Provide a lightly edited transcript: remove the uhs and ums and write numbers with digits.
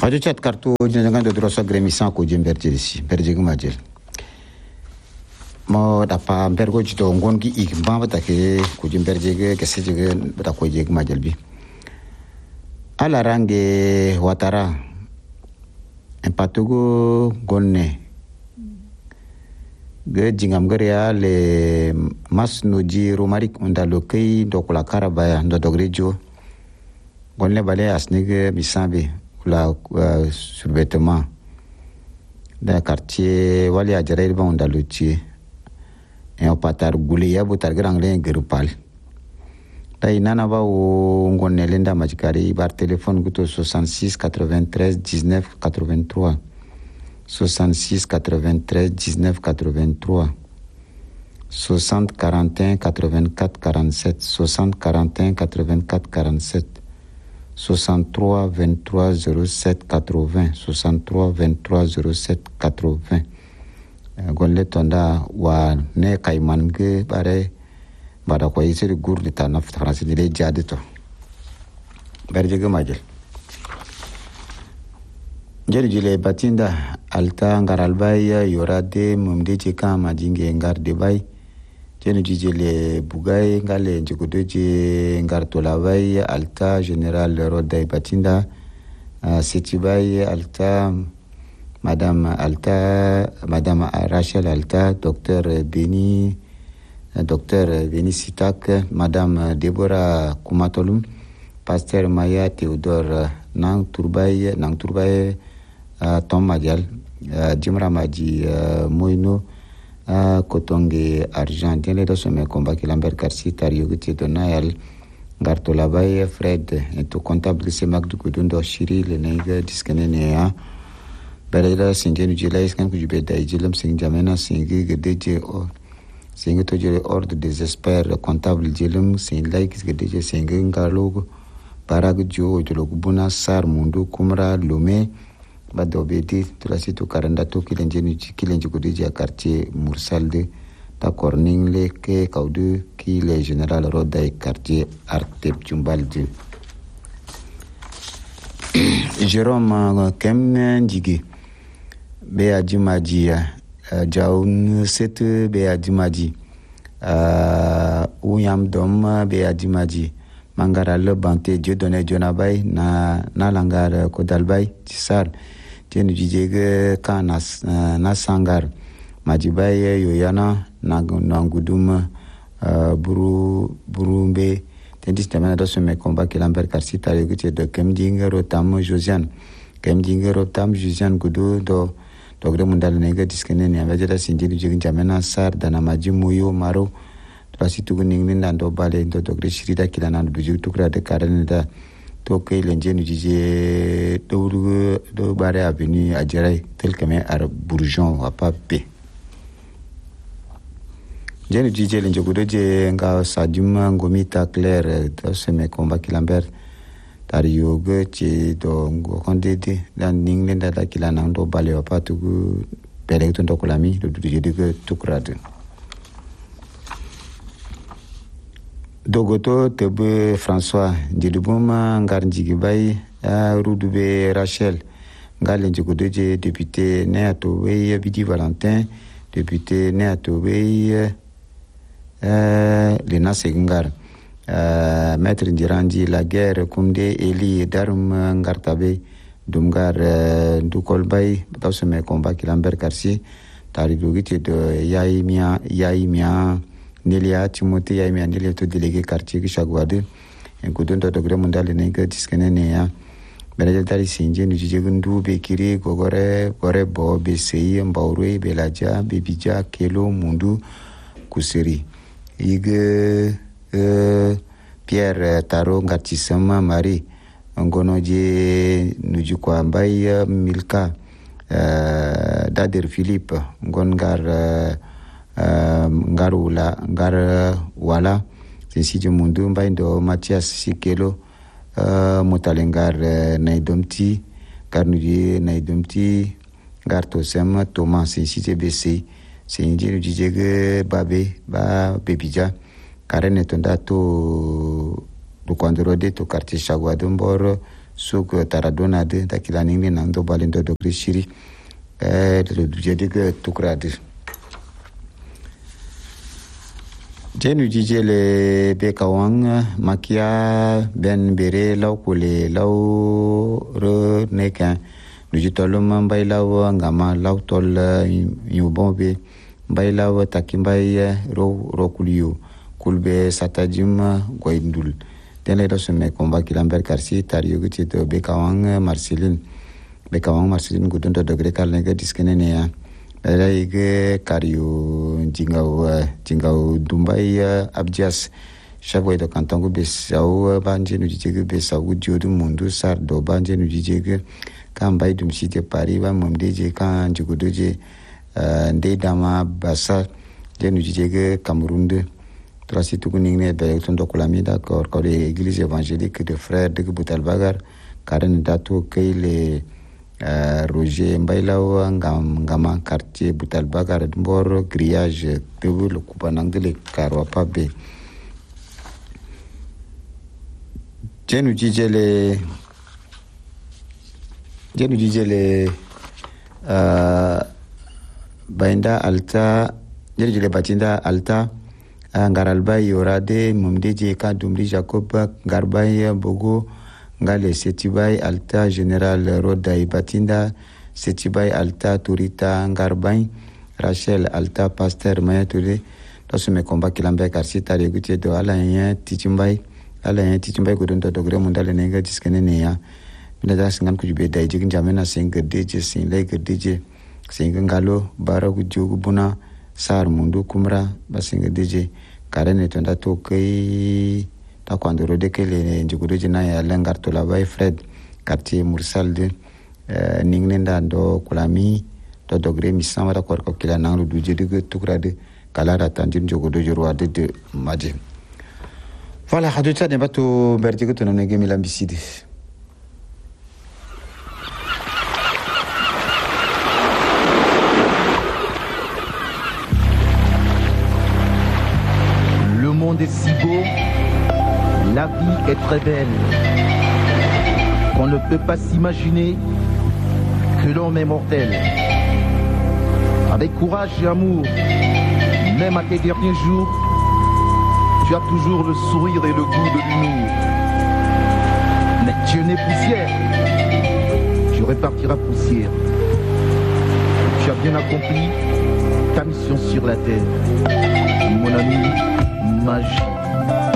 Radio chat kartu jenengan do drosa gremisa ko jemberjesi berjegu majel mo dapa bergo jito ngon ki ikba bata ke ko jemberjege ke sejege bata ko jeg majel bi ala range watara empatugo gonne ge jingam gariya le masnuji romarik unda lokay do kula karabaya ndo dogrejo gonne bale asnige bisambe la survêtement da quartier wali ajare ba unda luchi e o patar guliya butar grangle gerupal dai nana ba o ngonne lenda majikari bar téléphone guto 66 93 19 83 66 93 19 83 60 41 84 47 60 41 84 47 63 23 07 80 63 23 07 80 golle tonda wa ne kayman ge bare bada ko yisiri gurdi ta nafta France de jadi to berje ge majel jeli batinda alta ngaralbaya yorade mumde cheka majinge ngar de bay jeni jijele bugay ngale njikudoje ngar tolabay alta general roday batinda sitibay alta madame Rachel alta docteur Beni Sitak madame Deborah Kumatolum pasteur Maya Theodore nang turbay Tom Madial, Jimra Maji Moino, Kotonge Argent, les deux sommets combat qui Lambert Garcia, Tarioguti Donayal, Gartolabay, Fred, et tout comptable c'est Mac du Kudundo, Chiri, le Nègre, Discanea, Bereda, Saint-Jean Gilais, quand tu bêta, Gilum, Saint-Jamena, Saint-Gig, DJ, Saint-Gito, ordre des experts, comptable Gilum, Saint-Like, DJ, Saint-Gingalogo, Paragjo, Jologubuna, Sar, Mundo, Kumra, Lomé, badobedi tulasitu karanda to kilenji kudija quartier Mursalde ta corningle ke kaudu ki le général rodai quartier Artep Jumbalde Jérôme Kem Djigi be ajimaji jaun set be ajimaji uyam dom be ajimaji mangara le bante Dieu donné Jonabay na langar kodalbay tisar tenu jijege kanas na sangar majibay yoyana nangudum burumbe tendis temana do me combat que Lambert Garcia tariguti de Kemdingero tam Josiane gudu do dogre mundal nega diskene ne avajada sindiri jigin jamena sar dana majimuyo maro trasitu ningin nando bale do dogre shirida kilana buju tukra de karenda to ke lenje nu jije do bare avenue adjere tel que mais ar bourgeon wa pape jenu jije lenje gudoje nga saduma ngomita claire do seme combat kilambert tar yoga che do ngo kondede dan ningin da kilana do bale wa patu pere to ndokolami do duje de tukra de Dogoto Tebe François Djidubuma Ngar Njigibay Roudube Rachel Ngal Njigudoje député né à Tobey Bidi Valentin député né à Tobey Lena Segungar maître Ndirandi la guerre Kumde Eli Darum Ngartabe Dumgar Ndukolbay Tauseme combat qui Lambert Garcia Taridogiti de Yaimia Nelia Timothée Yaimia Nelia to délégué quartier qui Chagouade en Koudon de degré mondial nègre diskenea Bela Tari Sinje nu Jigundu Bekiri Gogore Bo BCI Mbaurwe Belaja Bebija Kelo Mundu Kuseri Ige Pierre Taro Ngatisama Marie Ngonoje Nujukwa Mbay Milka Dader Philippe Ngongar ngar wala sisi mundu mbaindo Mathias Sikelo mutalengar naidomti karnuji naidomti garto sem Thomas sisi TBC sinji jijege babe ba bebija karene tonda to do kwandoro de to quartier Chagouade mbor suk taradona de takila ningni nang do balin do dogre shiri do jadi ke tukrade jenu jijele be kawang makia ben bere law kule law re neka nujitolum bay law ngama law tol yubombe bay law takimbay ro kuliyo kulbe satajim goindul tene do se me combat kilamber karsi tario giti to be kawang marcelin gudun do dogre kalnega diskene ne ya ige kario jingau dumbai abjas shabwe do kantongo besau banje nu jige besau jodu mundu sar do banje nu jige kan bay dum site pari ba momdeje kan jugudoje nde dama basa je nu jige Cameroun trasi tukuningne be tondo kolami d'accord ko l'église évangélique de frères de Boutalbagar karen datu keile Roger Mbailao ngama quartier Boutalbagar mbor grillage tebu le kupanangele karwa pabe jenu jijele bainda alta jele batinda alta ngaralbay yorade mumdeje ka dumri Jacob ngarbay bogo ngale setibay alta general roda ibatinda setibay alta turita ngarbay Rachel alta pasteur mayatule dosume komba kilambe karsita regute do alayen tichimbay gudun do dogre mundale nenga diskene ne ya bina singam kujube dai jigin jamena singa deje sin lege deje singa ngalo baragu jogu buna sar mundu kumra basinga deje karene tonda to kai ta kwando rode kele njigudo jina ya lengar to labai Fred quartier Mursal de ningnenda ndo kulami to dogre misama da korko kila nanglu duje de tukrade kala da tanjin jogodo jorwa de maje voilà hadu tane bato berdigo to nege milambiside. Le monde est si beau, la vie est très belle, qu'on ne peut pas s'imaginer que l'homme est mortel. Avec courage et amour, même à tes derniers jours, tu as toujours le sourire et le goût de l'humour. Mais Dieu n'est poussière, tu repartiras poussière. Tu as bien accompli ta mission sur la terre, mon ami. Magie.